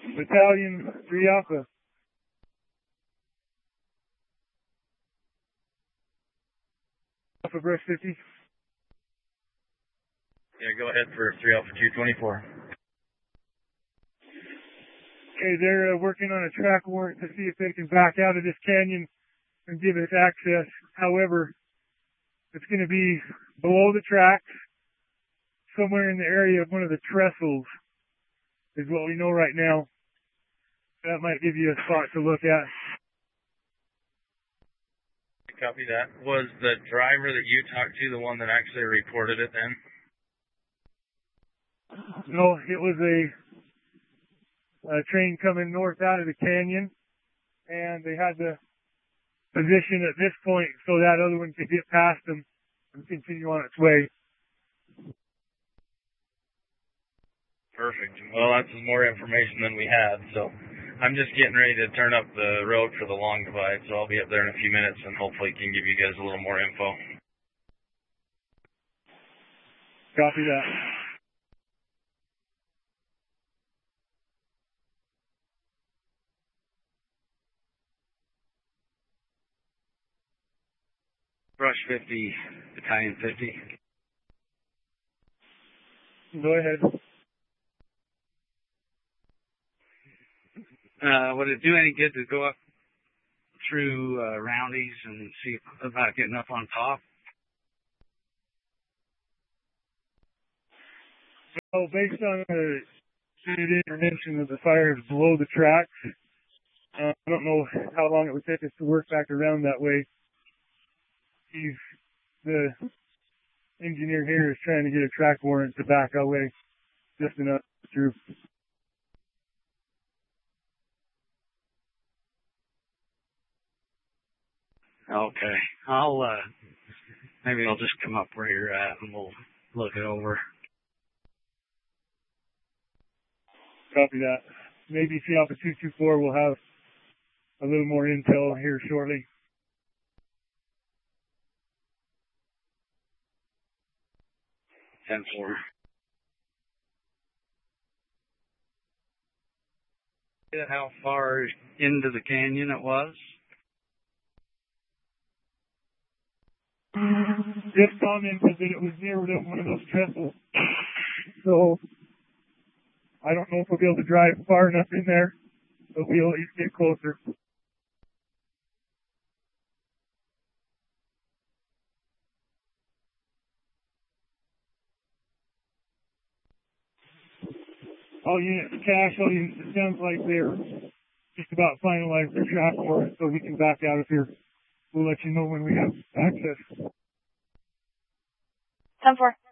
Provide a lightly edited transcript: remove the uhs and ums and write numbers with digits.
Battalion 3 Alpha. Alpha Brush 50. Yeah, go ahead for 3 Alpha 224. Okay, they're working on a track warrant to see if they can back out of this canyon and give us access. However, it's going to be below the tracks, somewhere in the area of one of the trestles, is what we know right now. That might give you a spot to look at. Copy that. Was the driver that you talked to the one that actually reported it then? No, it was a train coming north out of the canyon, and they had to position at this point so that other one could get past them and continue on its way. Perfect. Well, that's more information than we had, so I'm just getting ready to turn up the road for the long divide, so I'll be up there in a few minutes and hopefully can give you guys a little more info. Copy that. Brush 50, Battalion 50. Go ahead. Would it do any good to go up through Roundy's and see about getting up on top? Well, based on the intervention of the fires below the tracks, I don't know how long it would take us to work back around that way. The engineer here is trying to get a track warrant to back our way just enough through. Okay. Maybe I'll just come up where you're at and we'll look it over. Copy that. Maybe see Alpha 224 will have a little more intel here shortly. Ten-4. How far into the canyon it was? Just commented that it was near one of those trestles. So, I don't know if we'll be able to drive far enough in there, but we'll at least get closer. All units cash, all units, it sounds like they're just about finalized their track for it, so we can back out of here. We'll let you know when we have access. 10-4.